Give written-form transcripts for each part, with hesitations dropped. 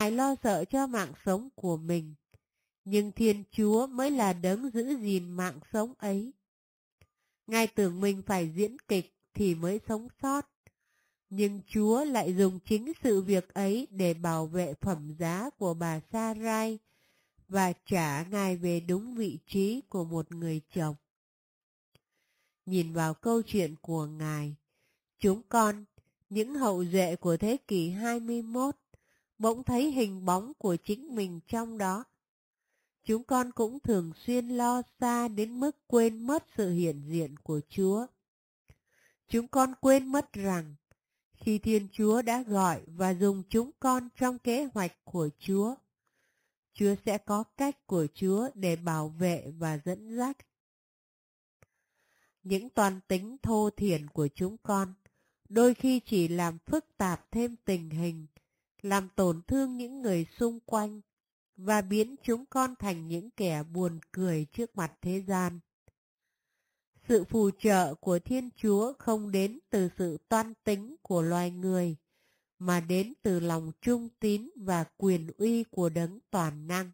Ngài lo sợ cho mạng sống của mình, nhưng Thiên Chúa mới là đấng giữ gìn mạng sống ấy. Ngài tưởng mình phải diễn kịch thì mới sống sót, nhưng Chúa lại dùng chính sự việc ấy để bảo vệ phẩm giá của bà Sarai và trả Ngài về đúng vị trí của một người chồng. Nhìn vào câu chuyện của Ngài, chúng con, những hậu duệ của thế kỷ 21, bỗng thấy hình bóng của chính mình trong đó. Chúng con cũng thường xuyên lo xa đến mức quên mất sự hiện diện của Chúa. Chúng con quên mất rằng, khi Thiên Chúa đã gọi và dùng chúng con trong kế hoạch của Chúa, Chúa sẽ có cách của Chúa để bảo vệ và dẫn dắt. Những toan tính thô thiển của chúng con đôi khi chỉ làm phức tạp thêm tình hình, làm tổn thương những người xung quanh và biến chúng con thành những kẻ buồn cười trước mặt thế gian. Sự phù trợ của Thiên Chúa không đến từ sự toan tính của loài người, mà đến từ lòng trung tín và quyền uy của đấng toàn năng.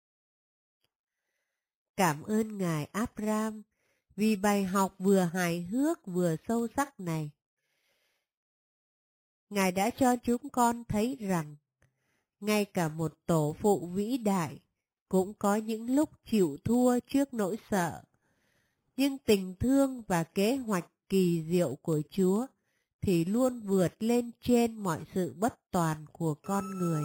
Cảm ơn Ngài Abraham vì bài học vừa hài hước vừa sâu sắc này. Ngài đã cho chúng con thấy rằng, ngay cả một tổ phụ vĩ đại cũng có những lúc chịu thua trước nỗi sợ. Nhưng tình thương và kế hoạch kỳ diệu của Chúa thì luôn vượt lên trên mọi sự bất toàn của con người.